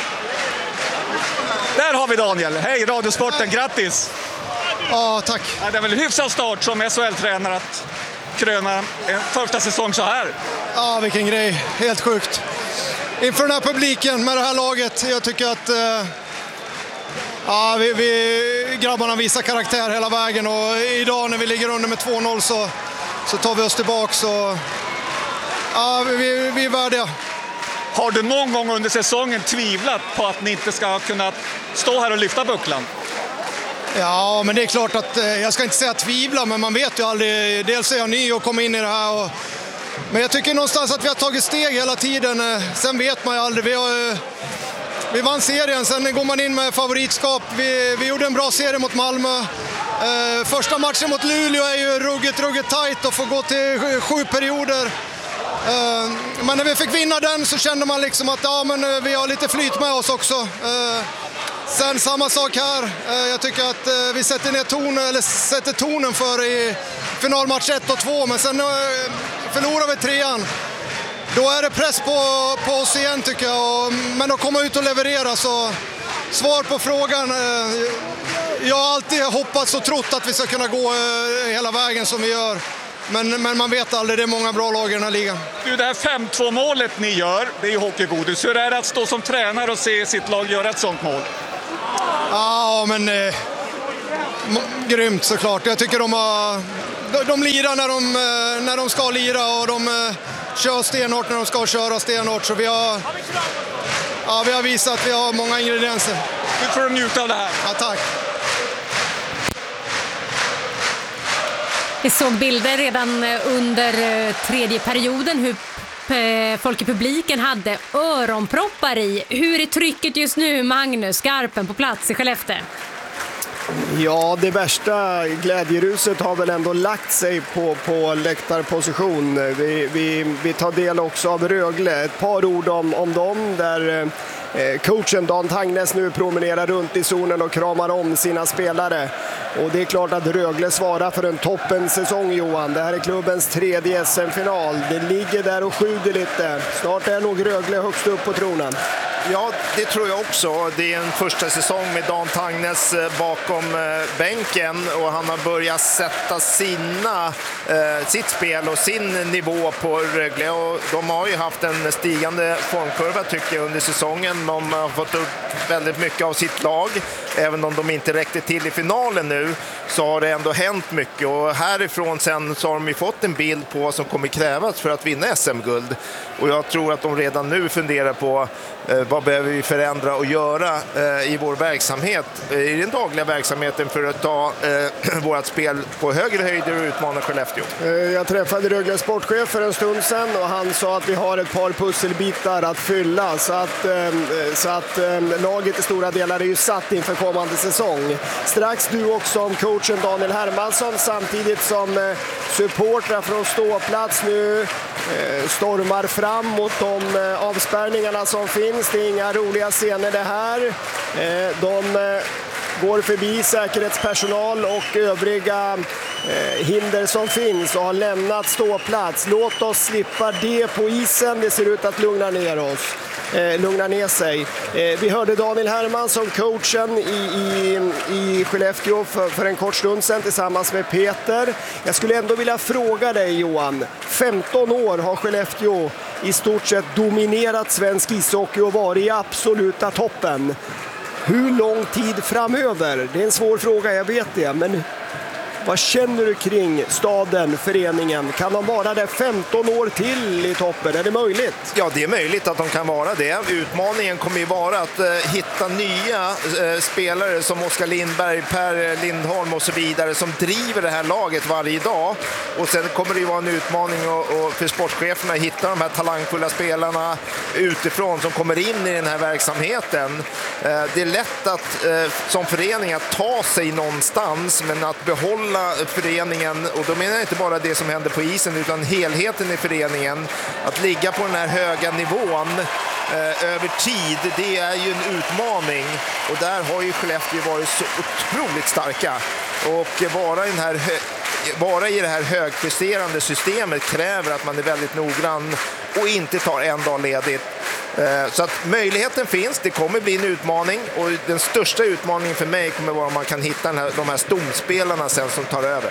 Där har vi Daniel. Hej, Radiosporten, grattis! Ja, tack. Ja, det är väl en hyfsad start som S H L-tränare att kröna en första säsong så här. Ja, vilken grej. Helt sjukt. Inför den här publiken med det här laget, jag tycker att eh, ja, vi, vi grabbarna visar karaktär hela vägen, och idag när vi ligger under med två noll så, så tar vi oss tillbaka. Så, ja, vi, vi är värdiga. Har du någon gång under säsongen tvivlat på att ni inte ska kunna stå här och lyfta bucklan? Ja, men det är klart att eh, jag ska inte säga tvivla, men man vet ju aldrig. Dels är jag ny och kommer in i det här. Och, men jag tycker någonstans att vi har tagit steg hela tiden. Sen vet man ju aldrig. Vi har, vi vann serien, sen går man in med favoritskap. Vi, vi gjorde en bra serie mot Malmö. Eh, första matchen mot Luleå är ju ruggigt, ruggigt tajt och får gå till sju, sju perioder. Eh, men när vi fick vinna den så kände man liksom att ja, men vi har lite flyt med oss också. Eh, sen samma sak här. Eh, jag tycker att eh, vi sätter ner tonen, eller sätter tonen för i finalmatch ett och två, men sen eh, förlorar vi trean. Då är det press på, på oss igen tycker jag, men att komma ut och leverera. Så svar på frågan, jag har alltid hoppats och trott att vi ska kunna gå hela vägen som vi gör. Men, men man vet aldrig, det är många bra lag i den här ligan. Du, det här fem två målet ni gör, det är ju hockeygodis. Hur är det att stå som tränare och se sitt lag göra ett sånt mål? Ja, men eh, grymt såklart. Jag tycker de har... De, de lirar när de, när de ska lira och de eh, kör stenhårt när de ska köra stenhårt. Så vi har, ja, vi har visat att vi har många ingredienser. Nu får du njuta av det här. Ja, tack. Vi såg bilder redan under tredje perioden hur folk i publiken hade öronproppar i. Hur är trycket just nu, Magnus Garpen på plats i Skellefteå? Ja, det värsta glädjeruset har väl ändå lagt sig på, på läktarposition. Vi, vi, vi tar del också av Rögle. Ett par ord om, om dem där eh, coachen Dan Tangnes nu promenerar runt i zonen och kramar om sina spelare. Och det är klart att Rögle svarar för en toppensäsong, Johan. Det här är klubbens tredje S M-final. Det ligger där och sjuder lite. Snart är nog Rögle högst upp på tronen. Ja, det tror jag också. Det är en första säsong med Dan Tangnes bakom bänken och han har börjat sätta sina, eh, sitt spel och sin nivå på Rögle. Och de har ju haft en stigande formkurva tycker jag under säsongen. De har fått upp väldigt mycket av sitt lag. Även om de inte räckte till i finalen nu så har det ändå hänt mycket. Och härifrån sen så har de ju fått en bild på vad som kommer krävas för att vinna S M-guld. Och jag tror att de redan nu funderar på eh, vad behöver vi förändra och göra eh, i vår verksamhet, eh, i den dagliga verksamheten för att ta eh, vårt spel på högre höjder och utmana Skellefteå. Eh, jag träffade Rögles sportchef för en stund sedan och han sa att vi har ett par pusselbitar att fylla så att, eh, så att eh, laget i stora delar är ju satt inför kommande säsong. Strax du också om coachen Daniel Hermansson samtidigt som eh, supportrar från ståplats nu eh, stormar fram mot de eh, avspärrningarna som finns. Det är inga roliga scener det här. Eh, de eh, går förbi säkerhetspersonal och övriga eh, hinder som finns och har lämnat ståplats. Låt oss slippa det på isen. Det ser ut att lugna ner oss. Eh, lugna ner sig. Eh, vi hörde Daniel Hermansson, coachen i, i, i Skellefteå för, för en kort stund sedan tillsammans med Peter. Jag skulle ändå vilja fråga dig, Johan. femton år har Skellefteå i stort sett dominerat svensk ishockey och varit i absoluta toppen. Hur lång tid framöver? Det är en svår fråga, jag vet det, men vad känner du kring staden, föreningen? Kan de vara där femton år till i toppen? Är det möjligt? Ja, det är möjligt att de kan vara det. Utmaningen kommer ju vara att eh, hitta nya eh, spelare som Oskar Lindberg, Per Lindholm och så vidare som driver det här laget varje dag. Och sen kommer det ju vara en utmaning och, och för sportcheferna att hitta de här talangfulla spelarna utifrån som kommer in i den här verksamheten. Eh, det är lätt att eh, som förening att ta sig någonstans, men att behålla föreningen, och då menar jag inte bara det som händer på isen utan helheten i föreningen, att ligga på den här höga nivån eh, över tid, det är ju en utmaning, och där har ju Skellefteå varit så otroligt starka, och vara i, den här, vara i det här högpresterande systemet kräver att man är väldigt noggrann och inte tar en dag ledigt. Så att möjligheten finns, det kommer bli en utmaning, och den största utmaningen för mig kommer vara om man kan hitta den här, de här stomspelarna sen som tar över.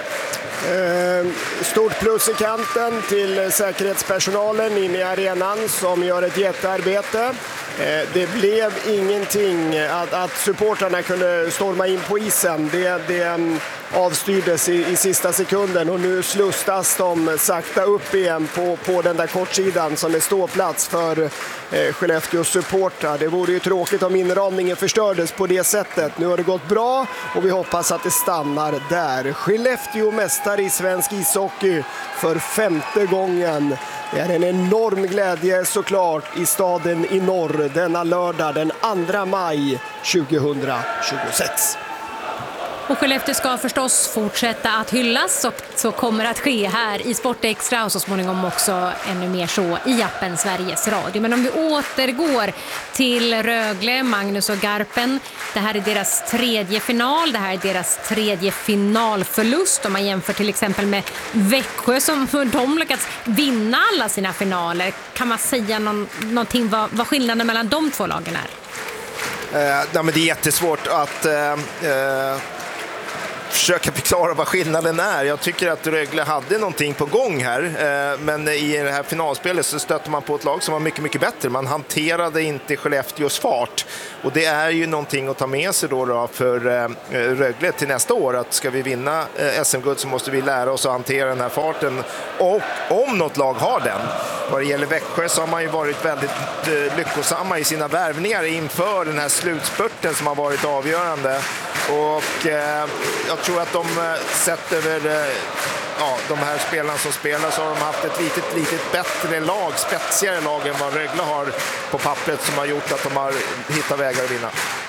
Eh, stort plus i kanten till säkerhetspersonalen inne i arenan som gör ett jättearbete. Eh, det blev ingenting att, att supportrarna kunde storma in på isen. Det, det, avstyrdes i, i sista sekunden och nu slustas de sakta upp igen på, på den där kortsidan som är ståplats för eh, Skellefteås supportrar. Det vore ju tråkigt om inramningen förstördes på det sättet. Nu har det gått bra och vi hoppas att det stannar där. Skellefteå mästare i svensk ishockey för femte gången. Det är en enorm glädje såklart i staden i norr denna lördag den andra maj tjugohundratjugosex. Och Skellefteå ska förstås fortsätta att hyllas och så kommer att ske här i Sport Extra och så småningom också ännu mer så i appen Sveriges Radio. Men om vi återgår till Rögle, Magnus och Garpen. Det här är deras tredje final, det här är deras tredje finalförlust. Om man jämför till exempel med Växjö som de lyckats vinna alla sina finaler. Kan man säga någon, någonting vad, vad skillnaden mellan de två lagen är? Eh, nej, men det är jättesvårt att eh, eh, försöka förklara vad skillnaden är. Jag tycker att Rögle hade någonting på gång här, eh, men i det här finalspelet så stötte man på ett lag som var mycket, mycket bättre. Man hanterade inte Skellefteås fart och det är ju någonting att ta med sig då, då för eh, Rögle till nästa år, att ska vi vinna eh, S M-guld så måste vi lära oss att hantera den här farten, och om något lag har den. Vad det gäller Växjö så har man ju varit väldigt eh, lyckosamma i sina värvningar inför den här slutspurten som har varit avgörande. Och eh, jag tror att de eh, sett över eh, ja, de här spelarna som spelar så har de haft ett litet, litet bättre lag, spetsigare lag än vad Rögle har på pappret, som har gjort att de har hittat vägar att vinna.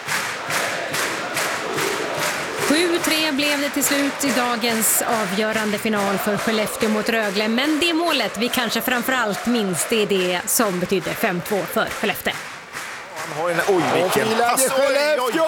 sju tre blev det till slut i dagens avgörande final för Skellefteå mot Rögle. Men det målet vi kanske framförallt minns, det är det som betyder fem två för Skellefteå. Han har en oj, vilken pass. Skellefteå!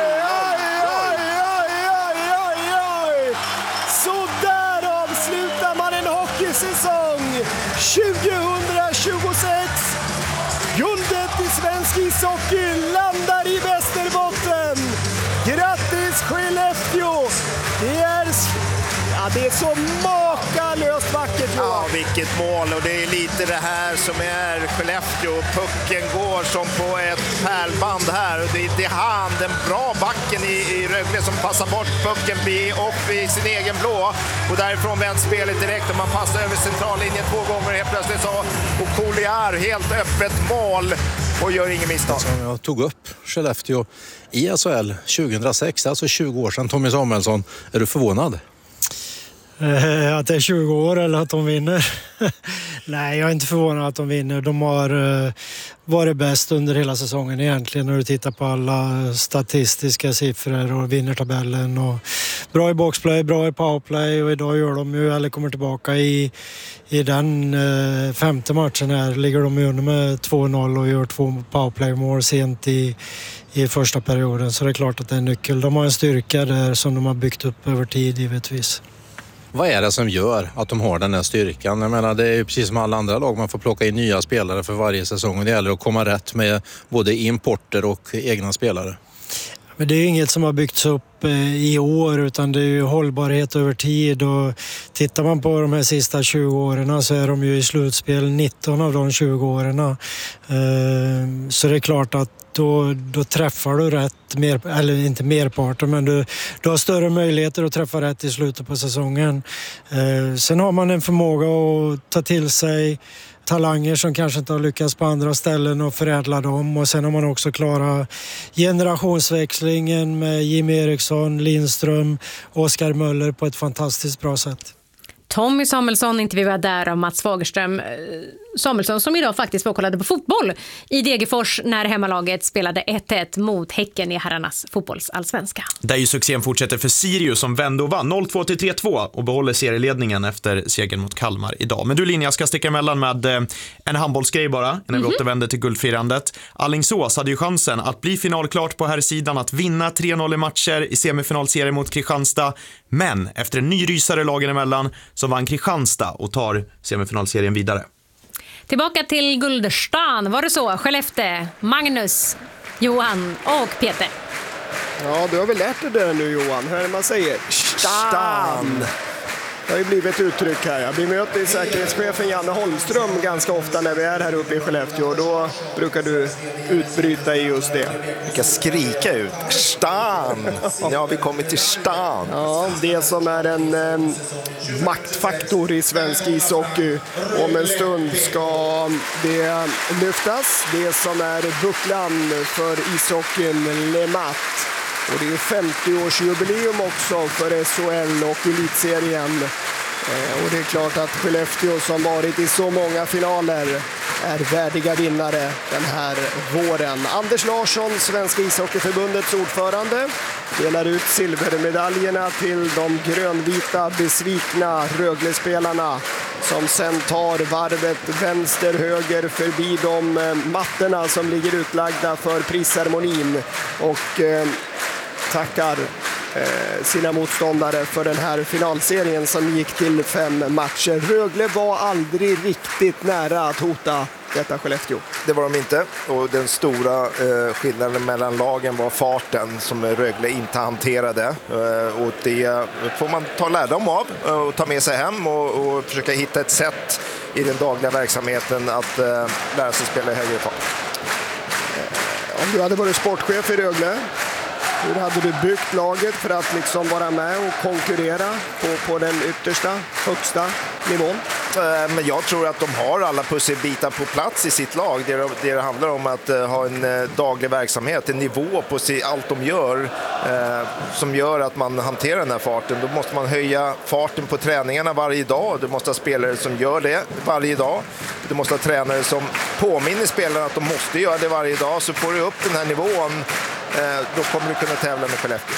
Så där avslutar man en hockeysäsong tjugohundratjugosex. Guldet i svensk ishockey landar i Västerbotten. Grattis Skellefteå! Det är, ja, det är så makalöst vackert. Ja, vilket mål, och det är lite det här som är Skellefteå. Pucken går som på ett pärlband här och det, det är han, den bra backen i, i Rögle som passar bort pucken upp i sin egen blå och därifrån vänds spelet direkt och man passar över centrallinjen två gånger helt plötsligt så, och Collier helt öppet mål och gör ingen misstag. Jag tog upp Skellefteå i S H L tjugohundrasex, alltså tjugo år sedan. Tommy Samuelsson, är du förvånad? Eh, att det är tjugo år eller att de vinner? Nej, jag är inte förvånad att de vinner. De har eh, varit bäst under hela säsongen egentligen när du tittar på alla statistiska siffror och vinnertabellen. Och bra i boxplay, bra i powerplay och idag gör de ju, eller kommer tillbaka i, i den eh, femte matchen här. Ligger de under med två noll och gör två powerplay-mål sent i i första perioden, så det är klart att det är en nyckel. De har en styrka där som de har byggt upp över tid givetvis. Vad är det som gör att de har den här styrkan? Jag menar, det är ju precis som alla andra lag, man får plocka in nya spelare för varje säsong och det gäller att komma rätt med både importer och egna spelare. Men det är ju inget som har byggts upp i år, utan det är ju hållbarhet över tid, och tittar man på de här sista tjugo åren så är de ju i slutspel nitton av de tjugo åren. Så det är klart att Då, då träffar du rätt, mer, eller inte merparten, men du, du har större möjligheter att träffa rätt i slutet på säsongen. Eh, sen har man en förmåga att ta till sig talanger som kanske inte har lyckats på andra ställen och förädla dem. Och sen har man också klarat generationsväxlingen med Jim Eriksson, Lindström, Oskar Möller på ett fantastiskt bra sätt. Tommy Samuelsson intervjuade där om Mats Fagerström Samuelsson som idag faktiskt var kollade på fotboll i Degerfors när hemmalaget spelade ett ett mot Häcken i herrarnas fotbollsallsvenska. Där ju succén fortsätter för Sirius som vände och vann noll två till tre två och behåller serieledningen efter segern mot Kalmar idag. Men du Linja, jag ska sticka emellan med en handbollsgrej bara när vi mm-hmm. återvänder till guldfirandet. Alingsås hade ju chansen att bli finalklart på här sidan, att vinna tre noll i matcher i semifinalserien mot Kristianstad, men efter en ny rysare lagen emellan så vann Kristianstad och tar semifinalserien vidare. Tillbaka till Gulderstan, var det så? Skellefteå, Magnus, Johan och Peter. Ja, du har väl lärt dig det nu Johan, hur är det man säger? Stan! Det har ju blivit uttryck här. Vi möter säkerhetschefen Janne Holmström ganska ofta när vi är här uppe i Skellefteå och då brukar du utbryta i just det. Vi kan skrika ut. Stan! Ja, vi kommer till stan. Ja, det som är en eh, maktfaktor i svensk ishockey. Om en stund ska det lyftas. Det som är bucklan för ishockeyn Le Mat. Och det är femtioårsjubileum också för S H L och elitserien. Eh, och det är klart att Skellefteå som varit i så många finaler är värdiga vinnare den här våren. Anders Larsson, Svenska ishockeyförbundets ordförande, delar ut silvermedaljerna till de grönvita besvikna Rögle-spelarna som sen tar varvet vänster-höger förbi de mattorna som ligger utlagda för prisceremonin och eh, tackar eh, sina motståndare för den här finalserien som gick till fem matcher. Rögle var aldrig riktigt nära att hota detta Skellefteå. Det var de inte, och den stora eh, skillnaden mellan lagen var farten som Rögle inte hanterade. Eh, och det får man ta lärdom av och ta med sig hem och, och försöka hitta ett sätt i den dagliga verksamheten att eh, lära sig spela i högre fart. Eh, om du hade varit sportchef i Rögle, hur hade du byggt laget för att liksom vara med och konkurrera på, på den yttersta, högsta nivån? Men jag tror att de har alla pusselbitar på plats i sitt lag. Det, det, det handlar om att uh, ha en uh, daglig verksamhet, en nivå på si, allt de gör uh, som gör att man hanterar den här farten. Då måste man höja farten på träningarna varje dag. Du måste ha spelare som gör det varje dag. Du måste ha tränare som påminner spelarna att de måste göra det varje dag. Så får du upp den här nivån, uh, då kommer du kunna tävla med Skellefteå.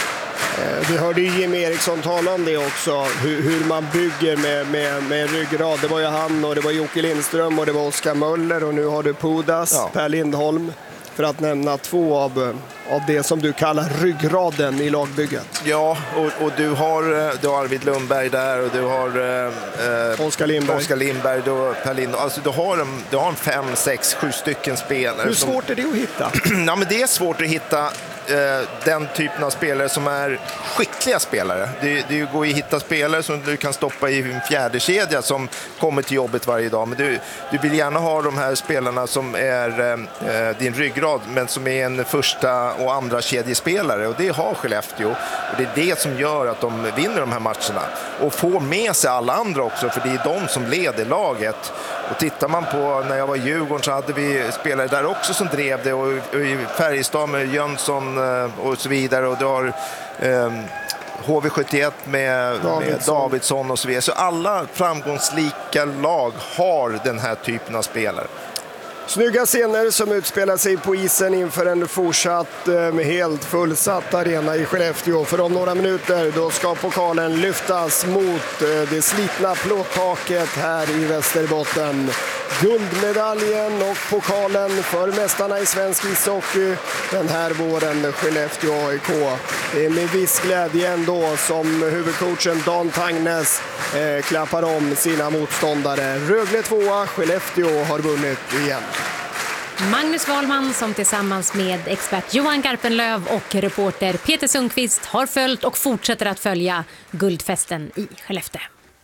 Vi hörde ju Jim Eriksson tala om det också, hur, hur man bygger med, med, med ryggrad. Det var ju han och det var Jocke Lindström och det var Oskar Möller och nu har du Pudas, ja. Per Lindholm, för att nämna två av, av det som du kallar ryggraden i lagbygget. Ja, och, och du, har, du har Arvid Lundberg där och du har eh, Oskar Lindberg, Oskar Lindberg du, Per Lindholm. Alltså du har, en, du har en fem, sex, sju stycken spelare. Hur svårt som, är det att hitta? Ja, men det är svårt att hitta den typen av spelare som är skickliga spelare. Det, det går ju att hitta spelare som du kan stoppa i en fjärde kedja som kommer till jobbet varje dag. Men du, du vill gärna ha de här spelarna som är eh, din ryggrad, men som är en första och andra kedjespelare. Och det har Skellefteå. Och det är det som gör att de vinner de här matcherna. Och får med sig alla andra också, för det är de som leder laget. Och tittar man på när jag var i Djurgården så hade vi spelare där också som drev det. Och, och i Färjestad med Jönsson och så vidare, och du har eh, H V sjuttioett med Davidsson. med Davidsson och så vidare. Så alla framgångsrika lag har den här typen av spelare. Snygga scener som utspelar sig på isen inför en fortsatt eh, helt fullsatt arena i Skellefteå. För om några minuter då ska pokalen lyftas mot eh, det slitna plåttaket här i Västerbotten. Guldmedaljen och pokalen för mästarna i svensk ishockey den här våren, Skellefteå A I K. Det är med viss glädje ändå som huvudcoachen Dan Tangnes eh, klappar om sina motståndare. Rögle tvåa, Skellefteå har vunnit igen. Magnus Wahlman som tillsammans med expert Johan Garpenlöv och reporter Peter Sundqvist har följt och fortsätter att följa guldfesten i Skellefteå.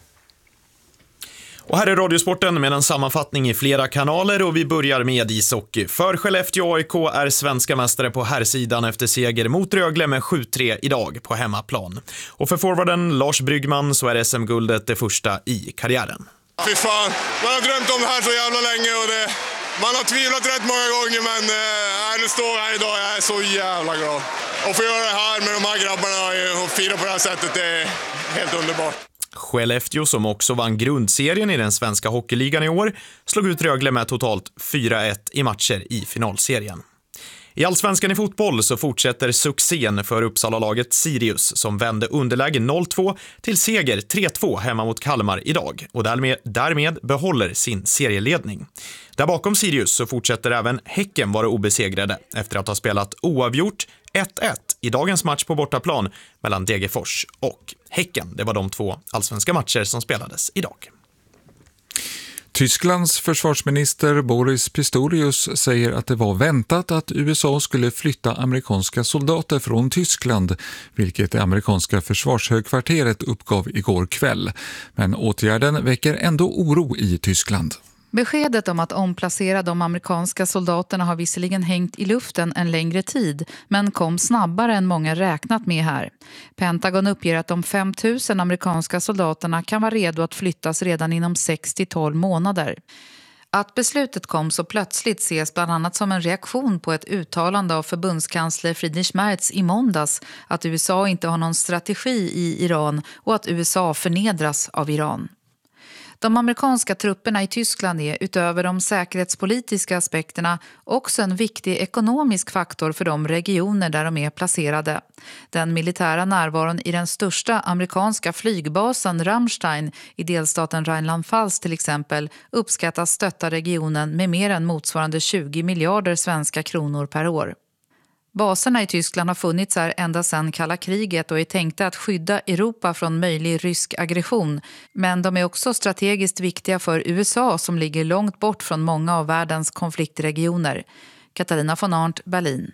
Och här är Radiosporten med en sammanfattning i flera kanaler och vi börjar med ishockey. För Skellefteå A I K är svenska mästare på herrsidan efter seger mot Rögle med sju tre idag på hemmaplan. Och för forwarden Lars Bryggman så är S M-guldet det första i karriären. Fy fan, man har drömt om det här så jävla länge och det, man har tvivlat rätt många gånger, men äh, nu står jag här idag, jag är så jävla glad. Och få göra det här med de här grabbarna och fira på det här sättet, det är helt underbart. Skellefteå, som också vann grundserien i den svenska hockeyligan i år, slog ut Rögle med totalt fyra ett i matcher i finalserien. I Allsvenskan i fotboll så fortsätter succén för Uppsala-laget Sirius som vände underläge noll två till seger tre två hemma mot Kalmar idag och därmed, därmed behåller sin serieledning. Där bakom Sirius så fortsätter även Häcken vara obesegrade efter att ha spelat oavgjort ett ett i dagens match på bortaplan mellan Degerfors och Häcken. Det var de två allsvenska matcher som spelades idag. Tysklands försvarsminister Boris Pistorius säger att det var väntat att U S A skulle flytta amerikanska soldater från Tyskland, vilket det amerikanska försvarshögkvarteret uppgav igår kväll. Men åtgärden väcker ändå oro i Tyskland. Beskedet om att omplacera de amerikanska soldaterna har visserligen hängt i luften en längre tid, men kom snabbare än många räknat med här. Pentagon uppger att de fem tusen amerikanska soldaterna kan vara redo att flyttas redan inom sex till tolv månader. Att beslutet kom så plötsligt ses bland annat som en reaktion på ett uttalande av förbundskansler Friedrich Merz i måndags att U S A inte har någon strategi i Iran och att U S A förnedras av Iran. De amerikanska trupperna i Tyskland är utöver de säkerhetspolitiska aspekterna också en viktig ekonomisk faktor för de regioner där de är placerade. Den militära närvaron i den största amerikanska flygbasen Ramstein i delstaten Rheinland-Pfalz till exempel uppskattas stötta regionen med mer än motsvarande tjugo miljarder svenska kronor per år. Baserna i Tyskland har funnits här ända sedan kalla kriget och är tänkta att skydda Europa från möjlig rysk aggression. Men de är också strategiskt viktiga för U S A som ligger långt bort från många av världens konfliktregioner. Katarina von Arndt, Berlin.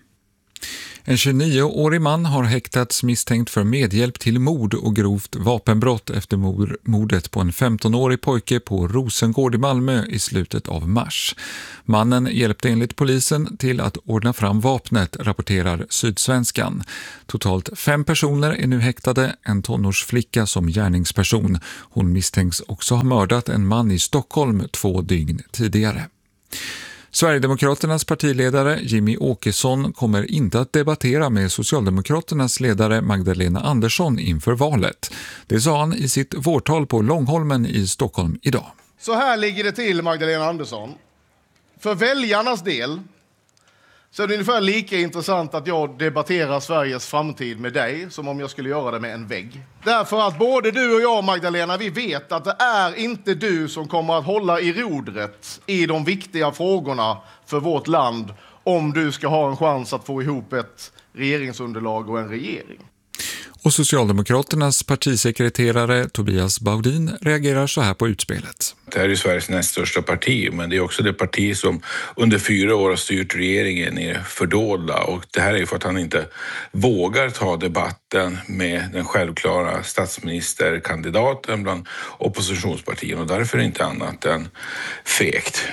En tjugonioårig man har häktats misstänkt för medhjälp till mord och grovt vapenbrott efter mordet på en femtonårig pojke på Rosengård i Malmö i slutet av mars. Mannen hjälpte enligt polisen till att ordna fram vapnet, rapporterar Sydsvenskan. Totalt fem personer är nu häktade, en tonårsflicka som gärningsperson. Hon misstänks också ha mördat en man i Stockholm två dygn tidigare. Sverigedemokraternas partiledare Jimmy Åkesson kommer inte att debattera med Socialdemokraternas ledare Magdalena Andersson inför valet. Det sa han i sitt vårtal på Långholmen i Stockholm idag. Så här ligger det till, Magdalena Andersson. För väljarnas del så är det ungefär lika intressant att jag debatterar Sveriges framtid med dig som om jag skulle göra det med en vägg. Därför att både du och jag, Magdalena, vi vet att det är inte du som kommer att hålla i rodret i de viktiga frågorna för vårt land om du ska ha en chans att få ihop ett regeringsunderlag och en regering. Och Socialdemokraternas partisekreterare Tobias Baudin reagerar så här på utspelet. Det här är Sveriges näst största parti, men det är också det parti som under fyra år har styrt regeringen i fördolda, och det här är för att han inte vågar ta debatten med den självklara statsministerkandidaten bland oppositionspartierna, och därför är det inte annat än fegt.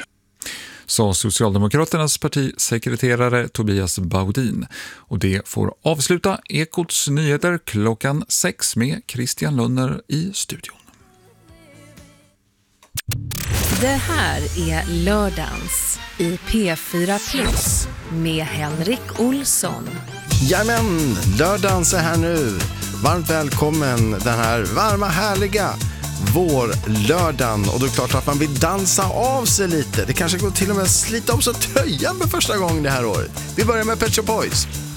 Sa Socialdemokraternas partisekreterare Tobias Baudin. Och det får avsluta Ekots nyheter klockan sex med Christian Lönner i studion. Det här är Lördagens i P fyra Plus med Henrik Olsson. Jajamän, Lördagens är här nu. Varmt välkommen den här varma, härliga vårlördagen, och då är det klart att man vill dansa av sig lite. Det kanske går till och med slita av sig tröjan för första gången det här året. Vi börjar med Pet Shop Boys.